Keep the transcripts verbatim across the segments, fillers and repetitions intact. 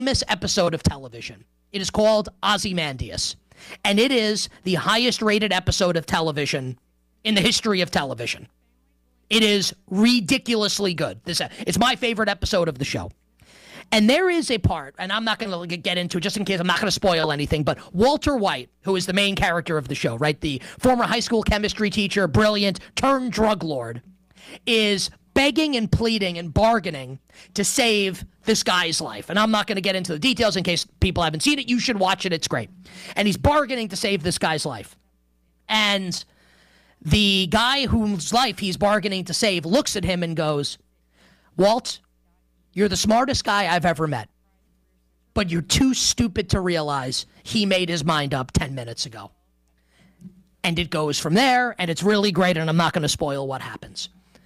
famous episode of television. It is called Ozymandias, and it is the highest rated episode of television in the history of television. It is ridiculously good. This It's my favorite episode of the show. And there is a part, and I'm not going to get into it just in case I'm not going to spoil anything, but Walter White, who is the main character of the show, right, the former high school chemistry teacher, brilliant, turned drug lord, is begging and pleading and bargaining to save this guy's life. And I'm not going to get into the details in case people haven't seen it. You should watch it. It's great. And he's bargaining to save this guy's life. And the guy whose life he's bargaining to save looks at him and goes, Walt, you're the smartest guy I've ever met, but you're too stupid to realize he made his mind up ten minutes ago. And it goes from there, and it's really great, and I'm not going to spoil what happens.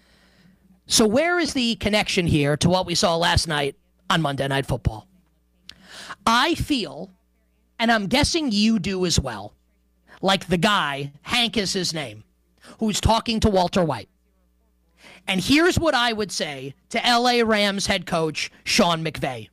So where is the connection here to what we saw last night on Monday Night Football? I feel, and I'm guessing you do as well, like the guy, Hank is his name, who's talking to Walter White. And here's what I would say to L A Rams head coach Sean McVay.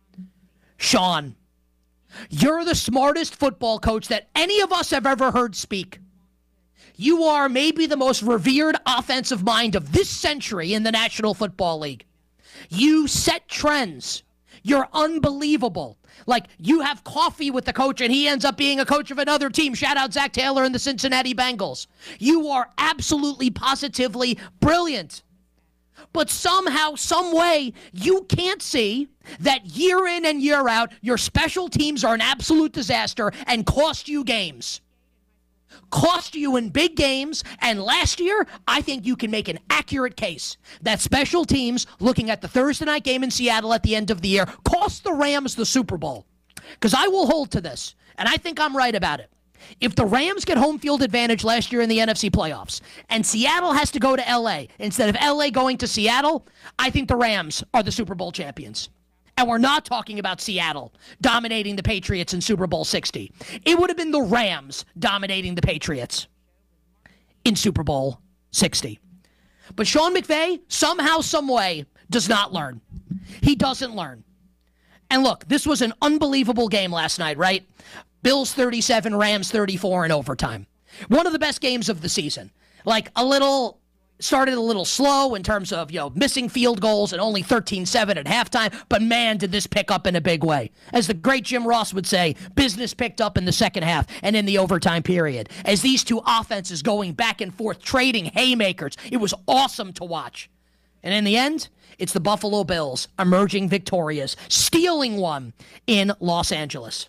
Sean, you're the smartest football coach that any of us have ever heard speak. You are maybe the most revered offensive mind of this century in the National Football League. You set trends. You're unbelievable. Like, you have coffee with the coach and he ends up being a coach of another team. Shout out Zach Taylor and the Cincinnati Bengals. You are absolutely, positively brilliant. But somehow, some way, you can't see that year in and year out, your special teams are an absolute disaster and cost you games. Cost you in big games, and last year, I think you can make an accurate case that special teams, looking at the Thursday night game in Seattle at the end of the year, cost the Rams the Super Bowl. Because I will hold to this, and I think I'm right about it. If the Rams get home field advantage last year in the N F C playoffs, and Seattle has to go to L A instead of L A going to Seattle, I think the Rams are the Super Bowl champions. And we're not talking about Seattle dominating the Patriots in Super Bowl sixty. It would have been the Rams dominating the Patriots in Super Bowl sixty. But Sean McVay, somehow, some way, does not learn. He doesn't learn. And look, this was an unbelievable game last night, right? Bills thirty-seven, Rams thirty-four in overtime. One of the best games of the season. Like, a little... started a little slow in terms of, you know, missing field goals and only thirteen seven at halftime, but man, did this pick up in a big way. As the great Jim Ross would say, business picked up in the second half and in the overtime period. As these two offenses going back and forth, trading haymakers, it was awesome to watch. And in the end, it's the Buffalo Bills emerging victorious, stealing one in Los Angeles.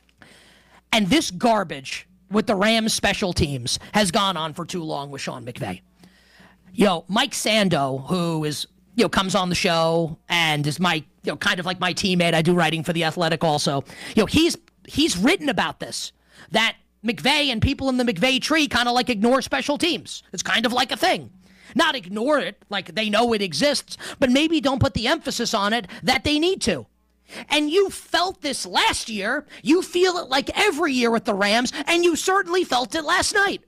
And this garbage with the Rams special teams has gone on for too long with Sean McVay. You know, Mike Sando, who is, you know, comes on the show and is my, you know, kind of like my teammate. I do writing for The Athletic also. You know, he's he's written about this, that McVay and people in the McVay tree kind of like ignore special teams. It's kind of like a thing. Not ignore it like they know it exists, but maybe don't put the emphasis on it that they need to. And you felt this last year. You feel it like every year with the Rams, and you certainly felt it last night.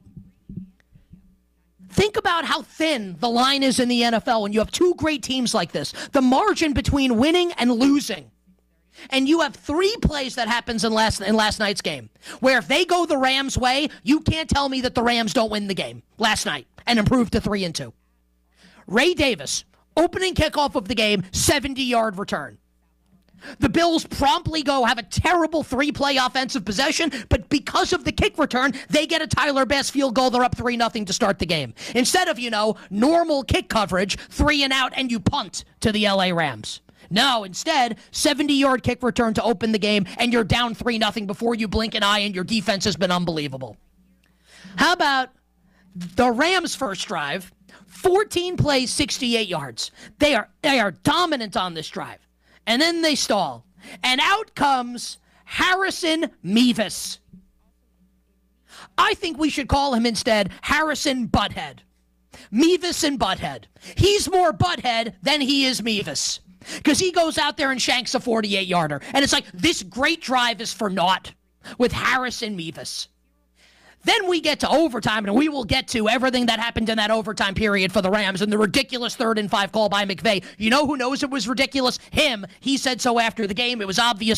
Think about how thin the line is in the N F L when you have two great teams like this. The margin between winning and losing. And you have three plays that happens in last in last night's game, where if they go the Rams' way, you can't tell me that the Rams don't win the game last night and improve to three and two. Ray Davis, opening kickoff of the game, seventy-yard return. The Bills promptly go have a terrible three-play offensive possession, but because of the kick return, they get a Tyler Bass field goal. They're up three nothing to start the game. Instead of, you know, normal kick coverage, three and out, and you punt to the L A Rams. No, instead, seventy-yard kick return to open the game, and you're down three nothing before you blink an eye, and your defense has been unbelievable. How about the Rams' first drive? fourteen plays, sixty-eight yards. They are they are dominant on this drive. And then they stall. And out comes Harrison Mevis. I think we should call him instead Harrison Butthead. Mevis and Butthead. He's more Butthead than he is Mevis. Because he goes out there and shanks a forty-eight-yarder. And it's like, this great drive is for naught with Harrison Mevis. Then we get to overtime, and we will get to everything that happened in that overtime period for the Rams and the ridiculous third and five call by McVay. You know who knows it was ridiculous? Him. He said so after the game. It was obvious